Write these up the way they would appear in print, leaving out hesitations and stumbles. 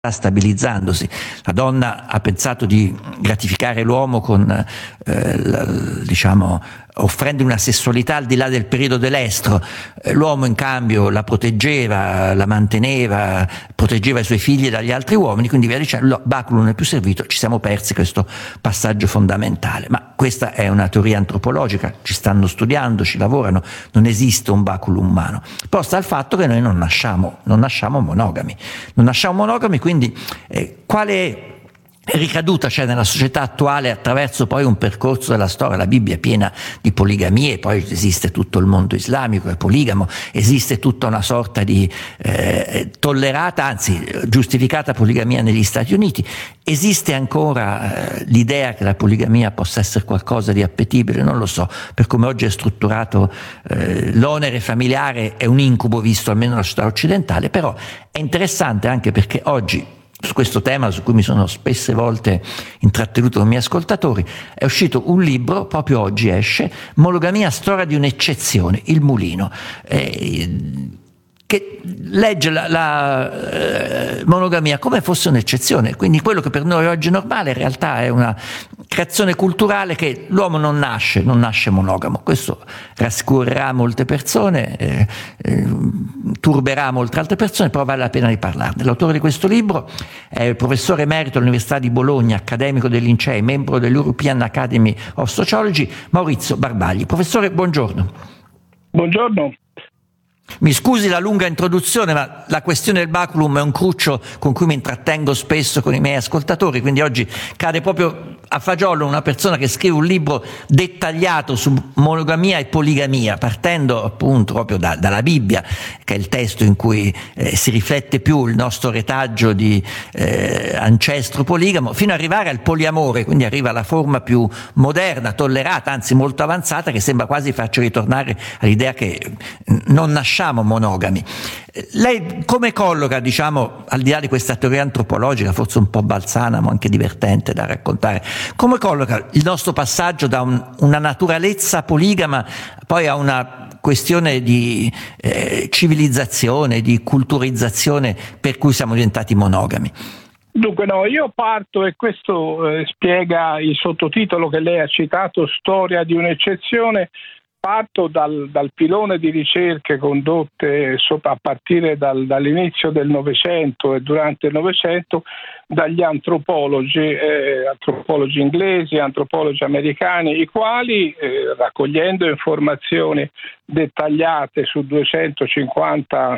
stabilizzandosi. La donna ha pensato di gratificare l'uomo con, offrendo una sessualità al di là del periodo dell'estro. L'uomo in cambio la proteggeva, la manteneva, proteggeva i suoi figli dagli altri uomini, quindi via dicendo, baculum non è più servito, ci siamo persi questo passaggio fondamentale. Ma questa è una teoria antropologica, ci stanno studiando, ci lavorano, non esiste un baculum umano. Poi sta il fatto che noi non nasciamo monogami, quindi quale ricaduta c'è nella società attuale attraverso poi un percorso della storia? La Bibbia è piena di poligamie, poi esiste tutto il mondo islamico, è poligamo, esiste tutta una sorta di tollerata, anzi giustificata poligamia negli Stati Uniti. Esiste ancora l'idea che la poligamia possa essere qualcosa di appetibile? Non lo so, per come oggi è strutturato l'onere familiare è un incubo visto almeno nella società occidentale, però è interessante anche perché oggi, su questo tema, su cui mi sono spesse volte intrattenuto con i miei ascoltatori, è uscito un libro, proprio oggi esce, Monogamia, storia di un'eccezione, Il Mulino, che legge la monogamia come fosse un'eccezione, quindi quello che per noi oggi è normale in realtà è una creazione culturale, che l'uomo non nasce monogamo. Questo rassicurerà molte persone, turberà molte altre persone, però vale la pena di parlarne. L'autore di questo libro è il professore emerito all'Università di Bologna, accademico del Lincei, membro dell'European Academy of Sociology, Maurizio Barbagli. Professore, buongiorno. Buongiorno. Mi scusi la lunga introduzione, ma la questione del baculum è un cruccio con cui mi intrattengo spesso con i miei ascoltatori, quindi oggi cade proprio a fagiolo una persona che scrive un libro dettagliato su monogamia e poligamia, partendo appunto proprio dalla Bibbia, che è il testo in cui si riflette più il nostro retaggio di ancestro poligamo, fino ad arrivare al poliamore, quindi arriva alla forma più moderna, tollerata, anzi molto avanzata, che sembra quasi farci ritornare all'idea che non nasciamo monogami. Lei come colloca, diciamo, al di là di questa teoria antropologica, forse un po' balzana ma anche divertente da raccontare, come colloca il nostro passaggio da una naturalezza poligama poi a una questione di civilizzazione, di culturizzazione per cui siamo diventati monogami? Dunque io parto, e questo spiega il sottotitolo che lei ha citato, Storia di un'eccezione. Parto dal filone di ricerche condotte a partire dall'inizio del Novecento e durante il Novecento dagli antropologi inglesi, antropologi americani, i quali, raccogliendo informazioni dettagliate su 250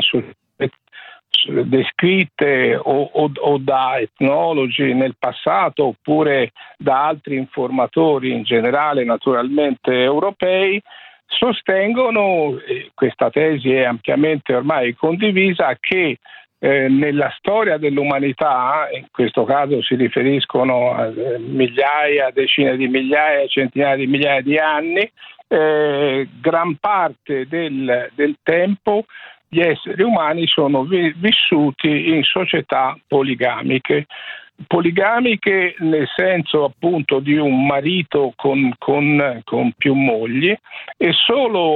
descritte o da etnologi nel passato oppure da altri informatori in generale, naturalmente europei, sostengono, questa tesi è ampiamente ormai condivisa, che nella storia dell'umanità, in questo caso si riferiscono a migliaia, decine di migliaia, centinaia di migliaia di anni, gran parte del tempo gli esseri umani sono vissuti in società poligamiche nel senso appunto di un marito con più mogli, e solo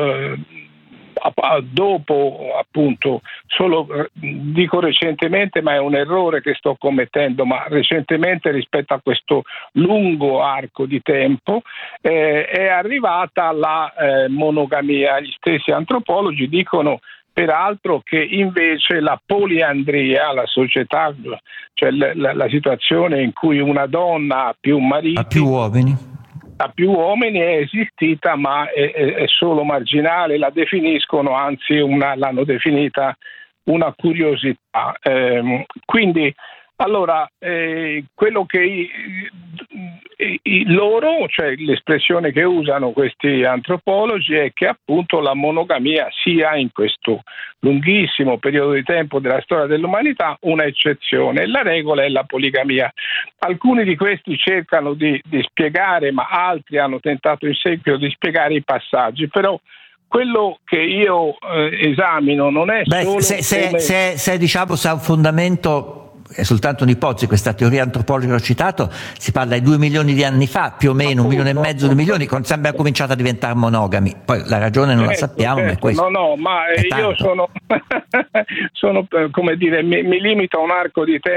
dopo, appunto, dico recentemente, ma è un errore che sto commettendo, ma recentemente rispetto a questo lungo arco di tempo è arrivata la monogamia. Gli stessi antropologi dicono peraltro che invece la poliandria, la società, cioè la situazione in cui una donna ha più mariti, ha più uomini è esistita, ma è solo marginale. La definiscono, anzi l'hanno definita una curiosità. Quindi allora quello che loro, cioè l'espressione che usano questi antropologi, è che appunto la monogamia sia in questo lunghissimo periodo di tempo della storia dell'umanità una eccezione, e la regola è la poligamia. Alcuni di questi cercano di spiegare, ma altri hanno tentato in seguito di spiegare i passaggi, però quello che io esamino non è solo se ha un fondamento è soltanto un'ipotesi, questa teoria antropologica che ho citato, si parla di 2 milioni di anni fa, più o meno 1,5 milioni, 2 milioni, quando abbiamo cominciato a diventare monogami. Poi la ragione non la sappiamo, ma è questo. No, ma io sono come dire, mi limito a un arco di tempo